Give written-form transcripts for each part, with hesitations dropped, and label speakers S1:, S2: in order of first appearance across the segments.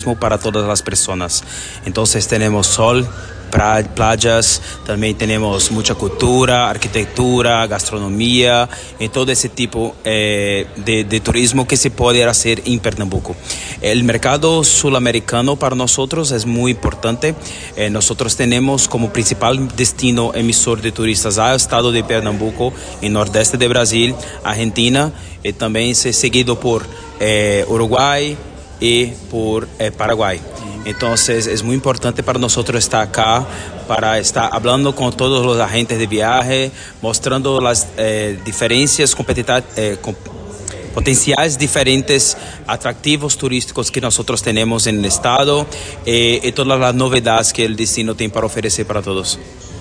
S1: turismo para todas las personas. Entonces tenemos sol, playas, también tenemos mucha cultura, arquitectura, gastronomía y todo ese tipo de turismo que se puede hacer en Pernambuco. El mercado sudamericano para nosotros es muy importante. Nosotros tenemos como principal destino emisor de turistas al estado de Pernambuco, en nordeste de Brasil, Argentina, y también seguido por Uruguay y por Paraguay. Entonces es muy importante para nosotros estar acá, para estar hablando con todos los agentes de viaje, mostrando las diferencias, potenciales diferentes atractivos turísticos que nosotros tenemos en el estado y todas las novedades que el destino tiene para ofrecer para todos.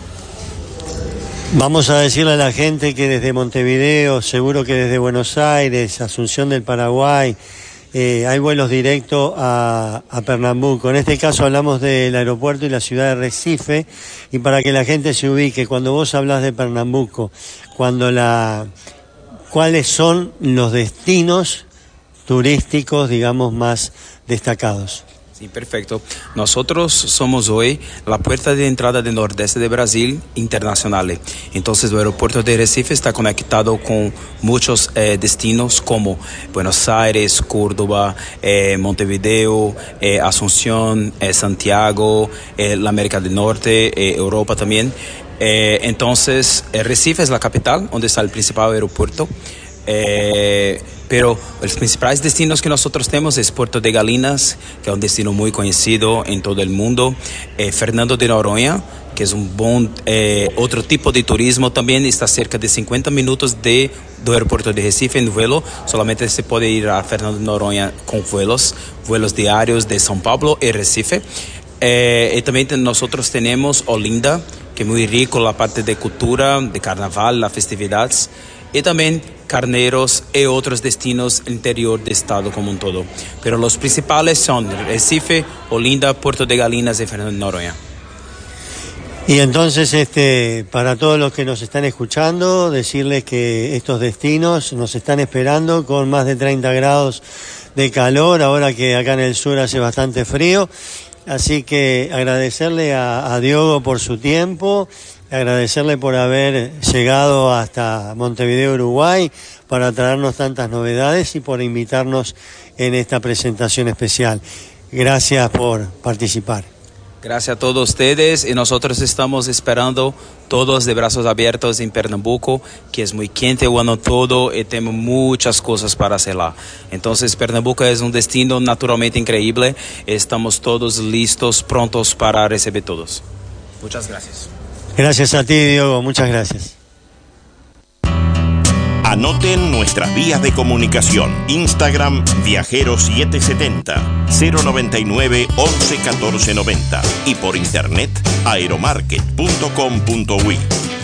S2: Vamos a decirle a la gente que desde Montevideo, seguro que desde Buenos Aires, Asunción del Paraguay, hay vuelos directos a Pernambuco. En este caso hablamos del aeropuerto y la ciudad de Recife, y para que la gente se ubique, cuando vos hablas de Pernambuco, ¿cuáles son los destinos turísticos, digamos, más destacados?
S1: Sí, perfecto. Nosotros somos hoy la puerta de entrada del nordeste de Brasil internacional. Entonces el aeropuerto de Recife está conectado con muchos destinos como Buenos Aires, Córdoba, Montevideo, Asunción, Santiago, la América del Norte, Europa también. Entonces Recife es la capital, donde está el principal aeropuerto. Pero los principales destinos que nosotros tenemos es Puerto de Galinas, que es un destino muy conocido en todo el mundo, Fernando de Noronha, que es un buen otro tipo de turismo, también está cerca de 50 minutos del aeropuerto de Recife en vuelo. Solamente se puede ir a Fernando de Noronha con vuelos diarios de São Paulo y Recife. Y también nosotros tenemos Olinda, que es muy rico la parte de cultura, de carnaval, las festividades, y también Carneros y otros destinos interior del estado como un todo. Pero los principales son Recife, Olinda, Puerto de Galinas y Fernando de Noronha.
S2: Y entonces, para todos los que nos están escuchando, decirles que estos destinos nos están esperando con más de 30 grados de calor, ahora que acá en el sur hace bastante frío. Así que agradecerle a Diogo por su tiempo, agradecerle por haber llegado hasta Montevideo, Uruguay, para traernos tantas novedades y por invitarnos en esta presentación especial. Gracias por participar.
S1: Gracias a todos ustedes, y nosotros estamos esperando todos de brazos abiertos en Pernambuco, que es muy quente el año todo y tenemos muchas cosas para hacer lá. Entonces Pernambuco es un destino naturalmente increíble, estamos todos listos, prontos para recibir todos. Muchas gracias.
S2: Gracias a ti, Diogo, muchas gracias.
S3: Anoten nuestras vías de comunicación. Instagram Viajero770 099 11 14 90 y por internet aeromarket.com.uy.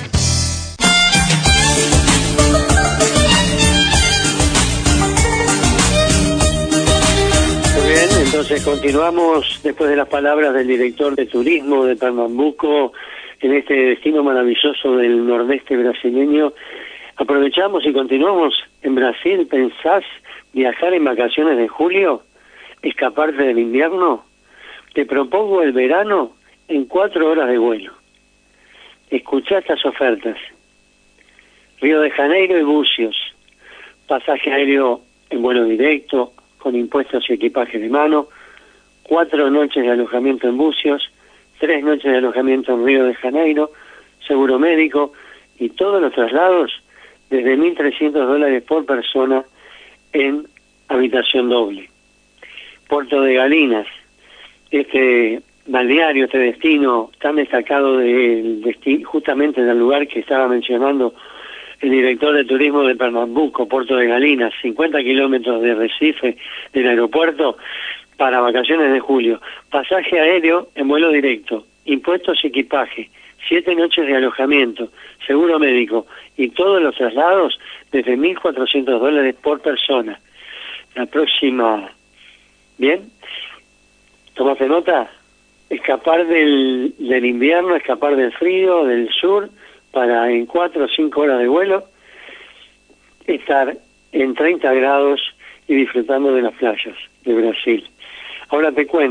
S4: Muy bien, entonces continuamos después de las palabras del director de turismo de Pernambuco en este destino maravilloso del nordeste brasileño. Aprovechamos y continuamos en Brasil. ¿Pensás viajar en vacaciones de julio? ¿Escaparte del invierno? Te propongo el verano en 4 horas de vuelo. Escuchá estas ofertas. Río de Janeiro y Bucios. Pasaje aéreo en vuelo directo, con impuestos y equipaje de mano. 4 noches de alojamiento en Bucios. 3 noches de alojamiento en Río de Janeiro. Seguro médico y todos los traslados desde $1.300 por persona en habitación doble. Puerto de Galinas, este balneario, este destino tan destacado justamente del lugar que estaba mencionando el director de turismo de Pernambuco, Puerto de Galinas, 50 kilómetros de Recife del aeropuerto, para vacaciones de julio. Pasaje aéreo en vuelo directo, impuestos y equipaje, 7 noches de alojamiento, seguro médico y todos los traslados desde $1.400 por persona. La próxima, ¿bien? ¿Tomaste nota? Escapar del invierno, escapar del frío, del sur, para en 4 o 5 horas de vuelo estar en 30 grados y disfrutando de las playas de Brasil. Ahora te cuento.